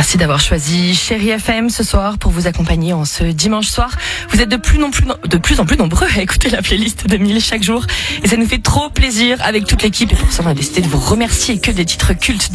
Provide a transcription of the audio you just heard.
Merci d'avoir choisi Chérie FM ce soir pour vous accompagner en ce dimanche soir. Vous êtes de plus en plus nombreux à écouter la playlist de 1000 chaque jour et ça nous fait trop plaisir avec toute l'équipe et pour ça on a décidé de vous remercier que des titres cultes